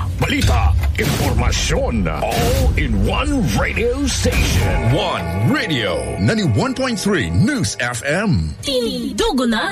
balita, impormasyon. All in one radio station. One Radio 91.3 News FM. Tinidugo na